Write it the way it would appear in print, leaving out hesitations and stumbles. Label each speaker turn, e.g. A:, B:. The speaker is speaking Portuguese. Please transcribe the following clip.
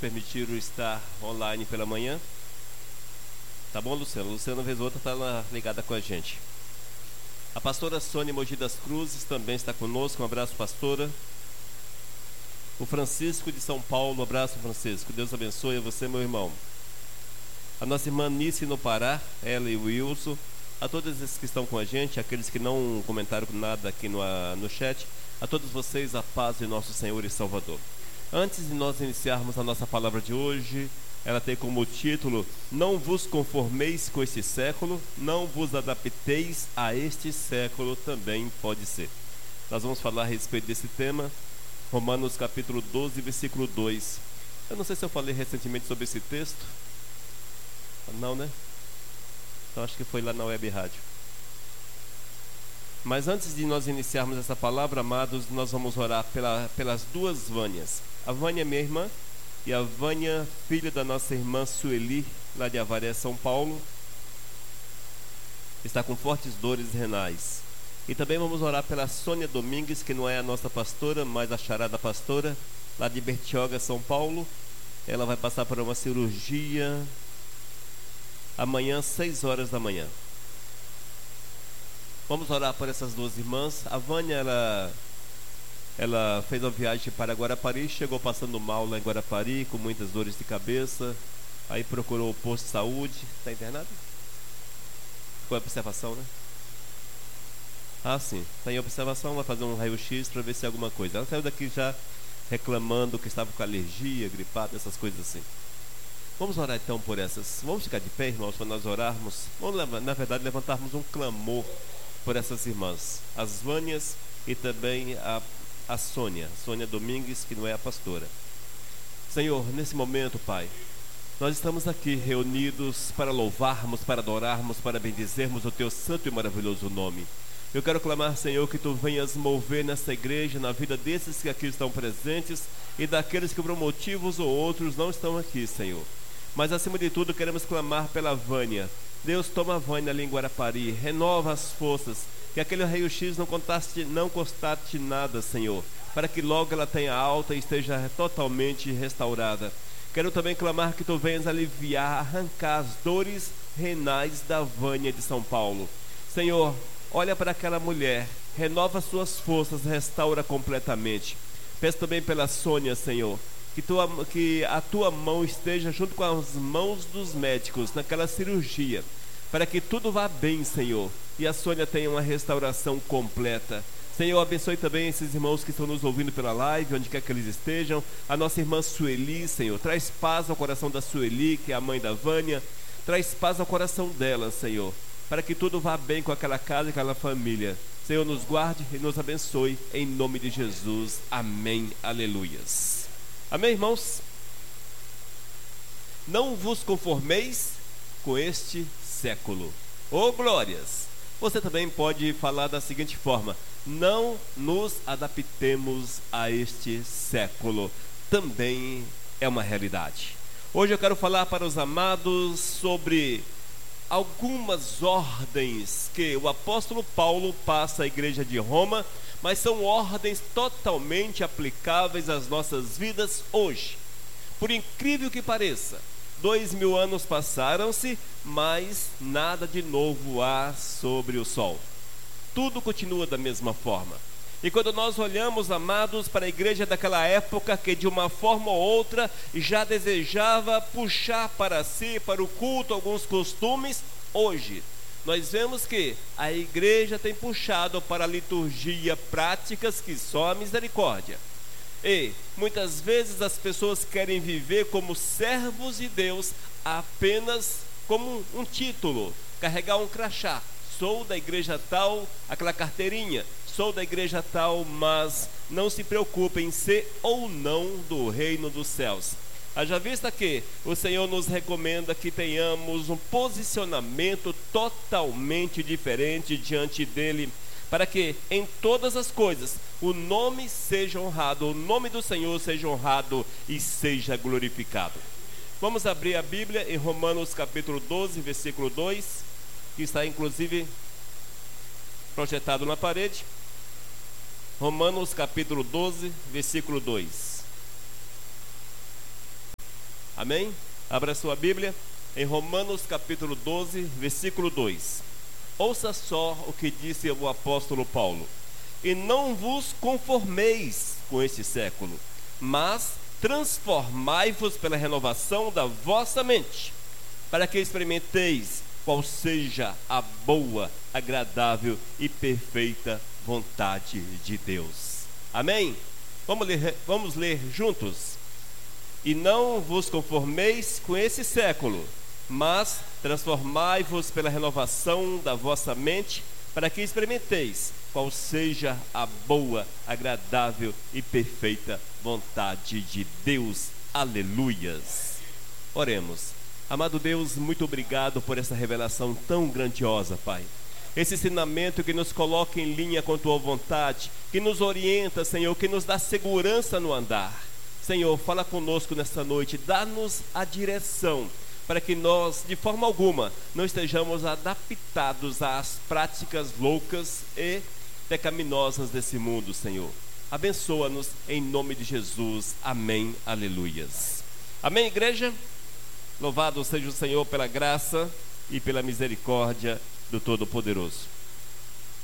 A: permitiram estar online pela manhã. Tá bom, Luciano? Luciano vez ou outra está ligada com a gente. A pastora Sônia Mogi das Cruzes também está conosco. Um abraço, pastora. O Francisco de São Paulo, um abraço, Francisco. Deus abençoe a você, meu irmão. A nossa irmã Nice no Pará, ela e o Wilson. A todos esses que estão com a gente, aqueles que não comentaram nada aqui no chat, a todos vocês a paz de nosso Senhor e Salvador. Antes de nós iniciarmos a nossa palavra de hoje, ela tem como título: Não vos conformeis com este século, não vos adapteis a este século, também pode ser. Nós vamos falar a respeito desse tema, Romanos capítulo 12, versículo 2. Eu não sei se eu falei recentemente sobre esse texto. Não, né? Então acho que foi lá na Web Rádio. Mas antes de nós iniciarmos essa palavra, amados, nós vamos orar pelas duas Vânias. A Vânia, minha irmã, e a Vânia, filha da nossa irmã Sueli, lá de Avaré, São Paulo, está com fortes dores renais. E também vamos orar pela Sônia Domingues, que não é a nossa pastora, mas a charada pastora, lá de Bertioga, São Paulo. Ela vai passar por uma cirurgia amanhã, 6 horas da manhã. Vamos orar por essas duas irmãs. A Vânia, ela fez uma viagem para Guarapari, chegou passando mal lá em Guarapari, com muitas dores de cabeça. Aí procurou o posto de saúde. Está internado? Foi observação, né? Ah, sim. Está em observação, vai fazer um raio-x para ver se é alguma coisa. Ela saiu daqui já reclamando que estava com alergia, gripada, essas coisas assim. Vamos orar então por essas. Vamos ficar de pé, irmãos, para nós orarmos. Vamos, na verdade, levantarmos um clamor por essas irmãs, as Vânias e também a Sônia Domingues, que não é a pastora. Senhor, nesse momento, Pai, nós estamos aqui reunidos para louvarmos, para adorarmos, para bendizermos o Teu santo e maravilhoso nome. Eu quero clamar, Senhor, que Tu venhas mover nessa igreja, na vida desses que aqui estão presentes e daqueles que por motivos ou outros não estão aqui, Senhor. Mas acima de tudo queremos clamar pela Vânia. Deus, toma a Vânia ali em Guarapari, renova as forças, que aquele raio-x não constate nada, Senhor, para que logo ela tenha alta e esteja totalmente restaurada. Quero também clamar que Tu venhas aliviar, arrancar as dores renais da Vânia de São Paulo. Senhor, olha para aquela mulher, renova suas forças, restaura completamente. Peço também pela Sônia, Senhor, que a Tua mão esteja junto com as mãos dos médicos naquela cirurgia, para que tudo vá bem, Senhor, e a Sônia tenha uma restauração completa. Senhor, abençoe também esses irmãos que estão nos ouvindo pela live, onde quer que eles estejam. A nossa irmã Sueli, Senhor, traz paz ao coração da Sueli, que é a mãe da Vânia. Traz paz ao coração dela, Senhor, para que tudo vá bem com aquela casa e aquela família. Senhor, nos guarde e nos abençoe, em nome de Jesus. Amém, aleluias. Amém, irmãos? Não vos conformeis com este século. Ô glórias! Você também pode falar da seguinte forma: não nos adaptemos a este século. Também é uma realidade. Hoje eu quero falar para os amados sobre algumas ordens que o apóstolo Paulo passa à igreja de Roma, mas são ordens totalmente aplicáveis às nossas vidas hoje. Por incrível que pareça, 2000 anos passaram-se, mas nada de novo há sobre o sol. Tudo continua da mesma forma. E quando nós olhamos, amados, para a igreja daquela época, que de uma forma ou outra já desejava puxar para si, para o culto, alguns costumes, hoje nós vemos que a igreja tem puxado para a liturgia práticas que só a misericórdia. E muitas vezes as pessoas querem viver como servos de Deus apenas como um título, carregar um crachá. Sou da igreja tal, aquela carteirinha. Sou da igreja tal, mas não se preocupem em ser ou não do reino dos céus. Haja vista que o Senhor nos recomenda que tenhamos um posicionamento totalmente diferente diante dEle, para que em todas as coisas o nome seja honrado, o nome do Senhor seja honrado e seja glorificado. Vamos abrir a Bíblia em Romanos capítulo 12, versículo 2, que está inclusive projetado na parede. Romanos capítulo 12, versículo 2. Amém? Abra sua Bíblia em Romanos capítulo 12, versículo 2. Ouça só o que disse o apóstolo Paulo: e não vos conformeis com este século, mas transformai-vos pela renovação da vossa mente, para que experimenteis qual seja a boa, agradável e perfeita vontade de Deus. Amém? Vamos ler juntos. E não vos conformeis com esse século, mas transformai-vos pela renovação da vossa mente, para que experimenteis qual seja a boa, agradável e perfeita vontade de Deus. Aleluias. Oremos. Amado Deus, muito obrigado por essa revelação tão grandiosa, Pai. Esse ensinamento que nos coloca em linha com a Tua vontade, que nos orienta, Senhor, que nos dá segurança no andar. Senhor, fala conosco nesta noite, dá-nos a direção, para que nós, de forma alguma, não estejamos adaptados às práticas loucas e pecaminosas desse mundo, Senhor. Abençoa-nos em nome de Jesus. Amém. Aleluias. Amém, igreja? Louvado seja o Senhor pela graça e pela misericórdia do Todo-Poderoso.